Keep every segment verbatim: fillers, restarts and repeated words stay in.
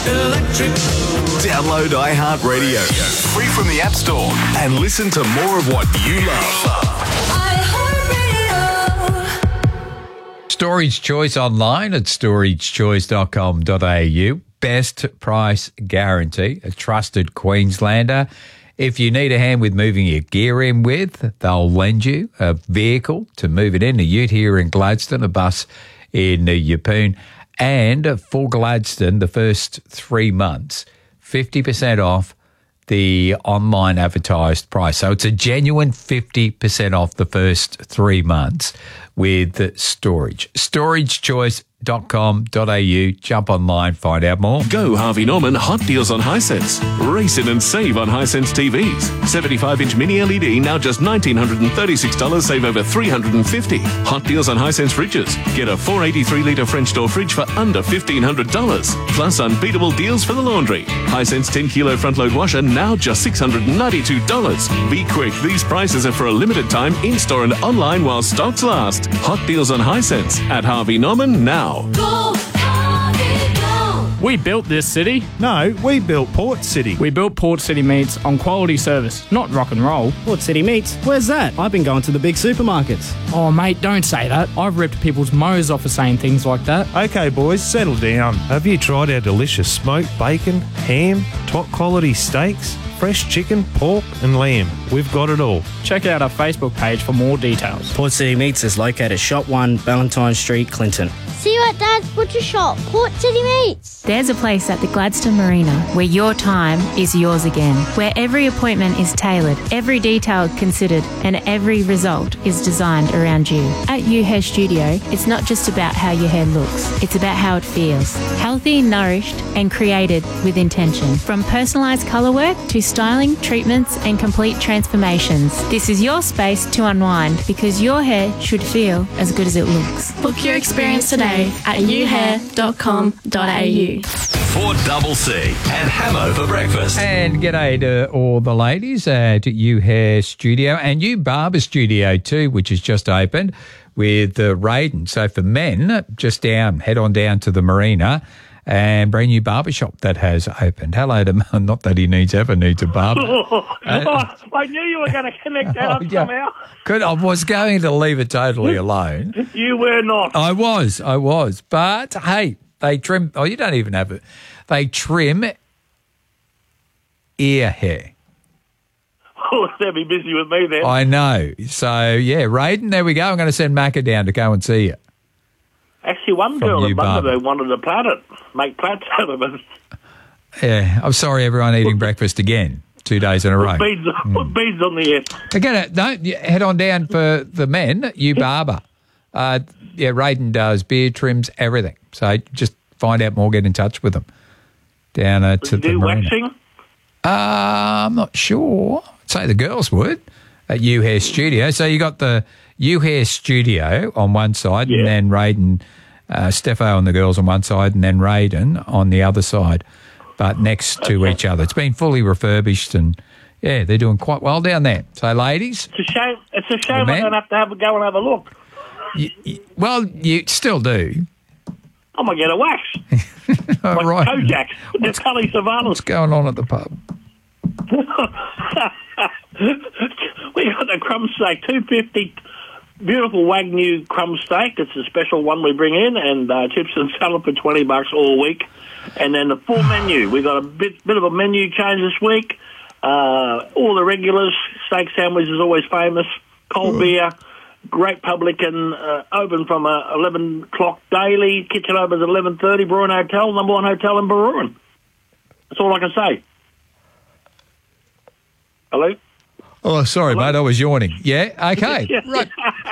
Electric. Download iHeartRadio free from the App Store and listen to more of what you love. Storage Choice online at storage choice dot com dot a u. Best price guarantee, a trusted Queenslander. If you need a hand with moving your gear in with, they'll lend you a vehicle to move it in, a ute here in Gladstone, a bus in Yeppoon. And for Gladstone, the first three months, fifty percent off the online advertised price. So it's a genuine fifty percent off the first three months with storage. storage choice dot com dot a u. Jump online, find out more. Go Harvey Norman Hot Deals on Hisense. Race in and save on Hisense T Vs. seventy-five inch mini L E D now just one thousand nine hundred thirty-six dollars, save over three hundred fifty dollars. Hot Deals on Hisense fridges. Get a four eighty-three litre French door fridge for under fifteen hundred dollars. Plus unbeatable deals for the laundry. Hisense ten kilo front load washer now just six hundred ninety-two dollars. Be quick, these prices are for a limited time in-store and online while stocks last. Hot Deals on Hisense at Harvey Norman now. Go, Harvey, go. We built this city. No, we built Port City. We built Port City Meats on quality service, not rock and roll. Port City Meats? Where's that? I've been going to the big supermarkets. Oh, mate, don't say that. I've ripped people's mows off for saying things like that. Okay, boys, settle down. Have you tried our delicious smoked bacon, ham, top quality steaks, fresh chicken, pork and lamb? We've got it all. Check out our Facebook page for more details. Port City Meats is located Shop one, Valentine Street, Clinton. See you at Dad's Butcher Shop, Port City Meats. There's a place at the Gladstone Marina where your time is yours again, where every appointment is tailored, every detail considered, and every result is designed around you. At U Hair Studio, it's not just about how your hair looks, it's about how it feels. Healthy, nourished, and created with intention. From personalised colour work to styling, treatments, and complete transformations, this is your space to unwind because your hair should feel as good as it looks. Book your experience today at u hair dot com dot a u. For Double C and Hamo for breakfast. And g'day to all the ladies at U Hair Studio and U Barber Studio too, which has just opened with uh, Raiden. So for men, just down, head on down to the marina and brand new barbershop that has opened. Hello to not that he needs ever needs a barber. Oh, uh, I knew you were going to connect that up oh, yeah. somehow. Good. I was going to leave it totally alone. You were not. I was. I was. But hey, they trim. Oh, you don't even have it. They trim ear hair. Oh, they'll be busy with me then. I know. So yeah, Raiden. There we go. I'm going to send Macca down to go and see you. Actually, one From girl you, at Bundaberg wanted to plat it, make plats out of it. Yeah, I'm sorry, everyone eating breakfast again, two days in a row. Put beads, Mm. put beads on the head. Again, uh, don't you head on down for the men. You barber. Uh, yeah, Raiden does beard trims, everything. So just find out more. Get in touch with them down uh, to you the do marina. waxing? Uh, I'm not sure. I'd say the girls would at U Hair Studio. So you got the U Hair Studio on one side, Yeah. and then Raiden, uh, Steffo and the girls on one side, and then Raiden on the other side, but next to Okay. each other. It's been fully refurbished, and yeah, they're doing quite well down there. So, ladies, It's a shame. It's a shame man. I don't have to have a go and have a look. you, you, well, you still do. I'm gonna get a wax. All Like right. Kojak, the Tully Savalas. What's going on at the pub? We got the crumb steak, two fifty. Beautiful Wagyu crumb steak. It's a special one we bring in, and uh, chips and salad for twenty bucks all week. And then the full menu. We got a bit bit of a menu change this week. Uh, all the regulars. Steak sandwich is always famous. Cold beer. Great Publican. Uh, open from uh, eleven o'clock daily. Kitchen opens at eleven thirty. Bruin Hotel, number one hotel in Bruin. That's all I can say. Hello. Oh, sorry, Hello? mate. I was yawning. Yeah. Okay. Yeah. Right.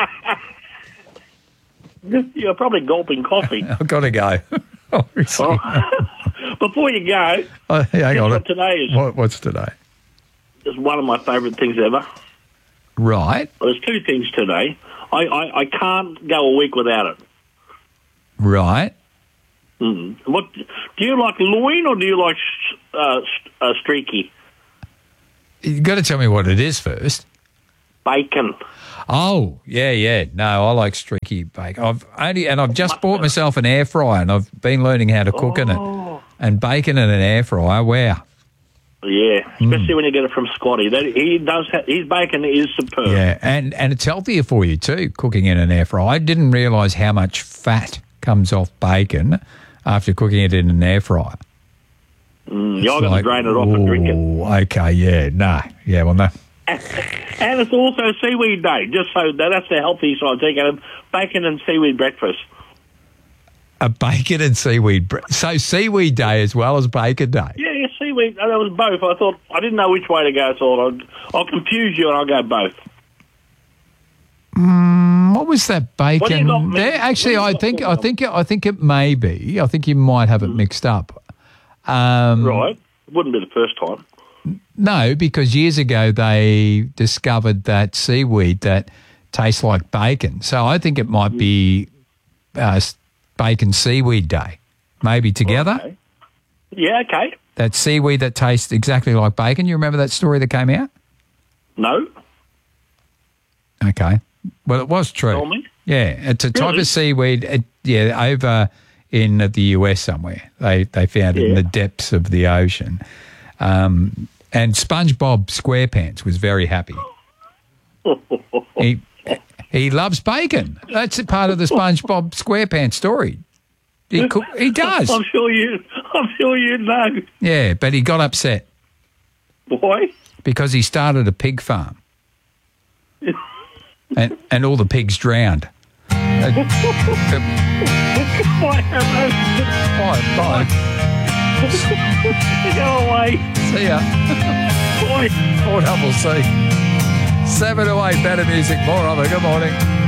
You're probably gulping coffee. I've got to go. Obviously. Oh. Before you go, Oh, hang guess on. what today is? What, what's today? It's one of my favourite things ever. Right. Well, there's two things today. I, I, I can't go a week without it. Right. Mm. What do you like, loin or do you like uh, uh, streaky You've got to tell me what it is first. bacon? Oh, yeah, yeah. No, I like streaky bacon. I've only and I've just bought myself an air fryer and I've been learning how to cook in Oh. it. And bacon in an air fryer, wow. Yeah, especially mm. when you get it from Scotty. That, he does. Ha- his bacon is superb. Yeah, and, and it's healthier for you too, cooking in an air fryer. I didn't realise how much fat comes off bacon after cooking it in an air fryer. Mm, you got to drain it off and drink it. Okay, yeah, no. Yeah, well, no. And it's also Seaweed Day, just so that, that's the healthy side. Taking bacon and seaweed breakfast. A bacon and seaweed. Bre- so Seaweed Day as well as Bacon Day? Yeah, yeah, seaweed. That was both. I thought, I didn't know which way to go, so I'll, I'll confuse you and I'll go both. Mm, what was that bacon? What there, actually, I think, I think, I think it may be. I think you might have it mixed up. Um, right. It wouldn't be the first time. No, because years ago they discovered that seaweed that tastes like bacon. So I think it might be uh, Bacon Seaweed Day, maybe together. Okay. Yeah, okay. That seaweed that tastes exactly like bacon. You remember that story that came out? No. Okay. Well, it was true. Tell me. Yeah, it's a type Really? of seaweed. It, yeah, over in the U S somewhere. They they found it in Yeah. the depths of the ocean. Um, and SpongeBob SquarePants was very happy. he he loves bacon. That's a part of the SpongeBob SquarePants story. He cook, he does. I'm sure you. I'm sure you know. Yeah, but he got upset Why? because he started a pig farm, and and all the pigs drowned. Uh, uh, Why am bye, bye. Go away. See ya. Bye. Four double C. Seven to eight, better music, more of it. Good morning.